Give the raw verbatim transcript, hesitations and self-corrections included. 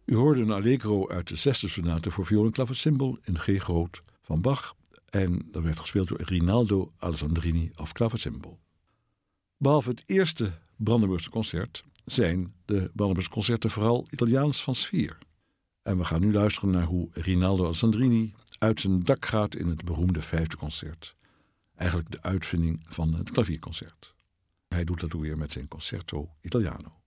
U hoorde een allegro uit de zesde sonate voor viool en clavecimbal in G groot van Bach en dat werd gespeeld door Rinaldo Alessandrini op clavecimbal. Behalve het eerste Brandenburgse concert zijn de Brandenburgse concerten vooral Italiaans van sfeer. En we gaan nu luisteren naar hoe Rinaldo Alessandrini uit zijn dak gaat in het beroemde vijfde concert. Eigenlijk de uitvinding van het klavierconcert. Hij doet dat ook weer met zijn Concerto Italiano.